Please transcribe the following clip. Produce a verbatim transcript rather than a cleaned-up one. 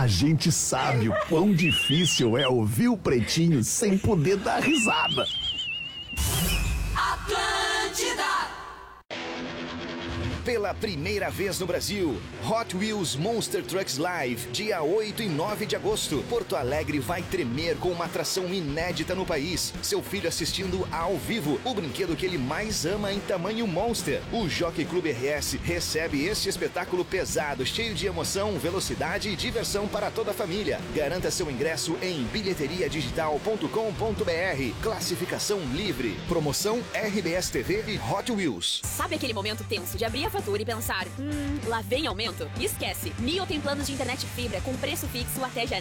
A gente sabe o quão difícil é ouvir o Pretinho sem poder dar risada. Atlântida! Pela primeira vez no Brasil, Hot Wheels Monster Trucks Live, dia oito e nove de agosto. Porto Alegre vai tremer com uma atração inédita no país. Seu filho assistindo ao vivo o brinquedo que ele mais ama em tamanho Monster. O Jockey Club R S recebe este espetáculo pesado, cheio de emoção, velocidade e diversão para toda a família. Garanta seu ingresso em bilheteria digital ponto com ponto br. Classificação livre. Promoção R B S T V e Hot Wheels. Sabe aquele momento tenso de abrir a fatura e pensar, hum, lá vem aumento? Esquece! Mio tem planos de internet fibra com preço fixo até janeiro.